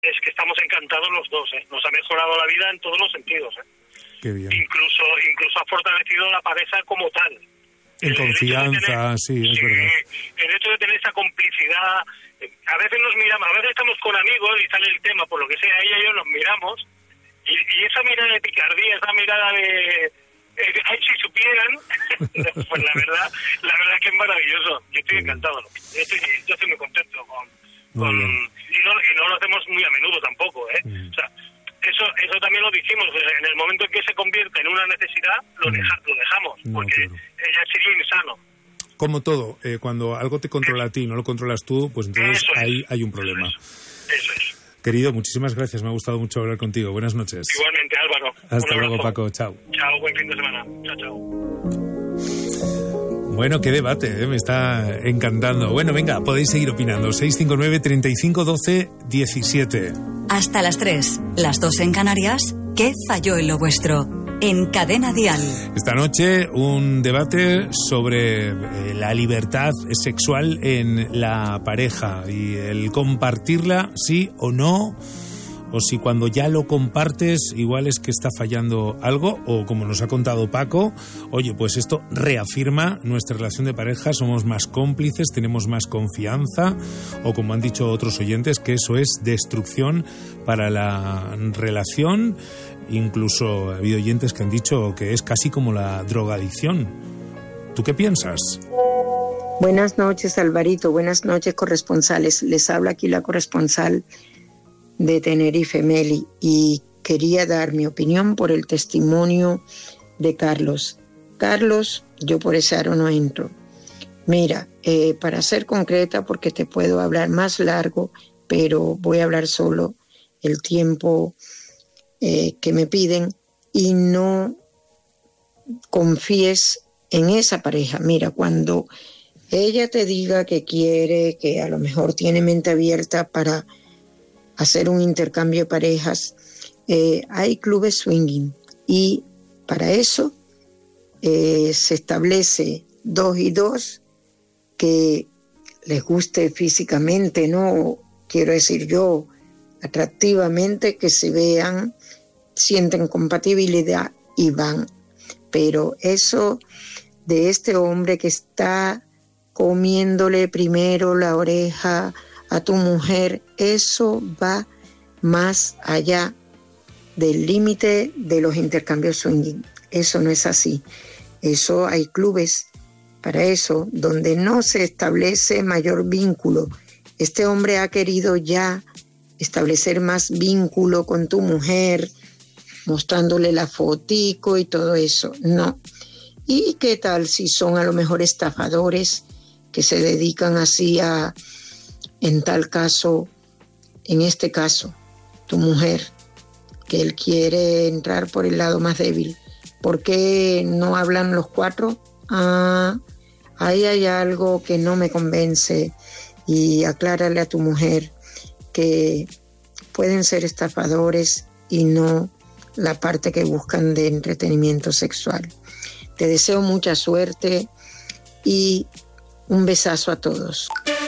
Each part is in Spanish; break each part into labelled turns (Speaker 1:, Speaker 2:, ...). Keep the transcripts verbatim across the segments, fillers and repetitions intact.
Speaker 1: es que estamos encantados los dos, ¿eh? Nos ha mejorado la vida en todos los sentidos, ¿eh?
Speaker 2: Qué bien.
Speaker 1: Incluso, incluso ha fortalecido la pareja como tal.
Speaker 2: En
Speaker 1: el,
Speaker 2: confianza,
Speaker 1: el
Speaker 2: sí, es
Speaker 1: sí,
Speaker 2: verdad.
Speaker 1: El hecho de tener esa complicidad, a veces nos miramos, a veces estamos con amigos y sale el tema, por lo que sea, ella y yo nos miramos, y, y esa mirada de picardía, esa mirada de... Eh, ay, si supieran, pues la verdad, la verdad es que es maravilloso. Yo estoy encantado, ¿no? yo, estoy, yo estoy muy contento con... con y, no, y no lo hacemos muy a menudo tampoco, ¿eh? Mm. O sea, eso eso también lo dijimos, en el momento en que se convierte en una necesidad, lo, deja, lo dejamos, no, porque claro. ya sería insano.
Speaker 2: Como todo, eh, cuando algo te controla a ti y no lo controlas tú, pues entonces
Speaker 1: eso
Speaker 2: ahí
Speaker 1: es,
Speaker 2: hay un problema.
Speaker 1: Eso es. Eso es.
Speaker 2: Querido, muchísimas gracias, me ha gustado mucho hablar contigo. Buenas noches.
Speaker 1: Igualmente, Álvaro.
Speaker 2: Hasta luego, Paco. Chao.
Speaker 1: Chao, buen fin de semana. Chao, chao.
Speaker 2: Bueno, qué debate, ¿eh? Me está encantando. Bueno, venga, podéis seguir opinando. seis cinco nueve, treinta y cinco, doce, diecisiete.
Speaker 3: Hasta las tres, las dos en Canarias. ¿Qué falló en lo vuestro? En Cadena Dial.
Speaker 2: Esta noche un debate sobre eh, la libertad sexual en la pareja y el compartirla, sí o no, o si cuando ya lo compartes igual es que está fallando algo, o como nos ha contado Paco, oye, pues esto reafirma nuestra relación de pareja, somos más cómplices, tenemos más confianza, o como han dicho otros oyentes, que eso es destrucción para la relación. Incluso ha habido oyentes que han dicho que es casi como la drogadicción. ¿Tú qué piensas?
Speaker 4: Buenas noches, Alvarito. Buenas noches, corresponsales. Les habla aquí la corresponsal de Tenerife, Meli, y quería dar mi opinión por el testimonio de Carlos. Carlos, yo por ese aro no entro. Mira, eh, para ser concreta, porque te puedo hablar más largo, pero voy a hablar solo el tiempo eh, que me piden, y no confíes en esa pareja. Mira, cuando ella te diga que quiere, que a lo mejor tiene mente abierta para hacer un intercambio de parejas, eh, hay clubes swinging, y para eso eh, se establece dos y dos que les guste físicamente, no quiero decir yo, atractivamente, que se vean, sienten compatibilidad y van. Pero eso de este hombre que está comiéndole primero la oreja a tu mujer, eso va más allá del límite de los intercambios swinging. Eso no es así. Eso hay clubes para eso, donde no se establece mayor vínculo. Este hombre ha querido ya establecer más vínculo con tu mujer, mostrándole la fotico y todo eso. No. ¿Y qué tal si son a lo mejor estafadores que se dedican así a, en tal caso, en este caso, tu mujer, que él quiere entrar por el lado más débil? ¿Por qué no hablan los cuatro? Ah, ahí hay algo que no me convence, y aclárale a tu mujer que pueden ser estafadores y no la parte que buscan de entretenimiento sexual. Te deseo mucha suerte y un besazo a todos.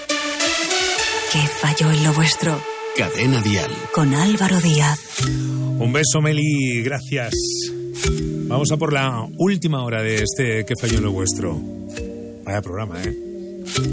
Speaker 3: ¿Qué falló en lo vuestro?
Speaker 5: Cadena Dial.
Speaker 3: Con Álvaro Díaz.
Speaker 2: Un beso, Meli, gracias. Vamos a por la última hora de este ¿Qué falló en lo vuestro? Vaya programa, ¿eh?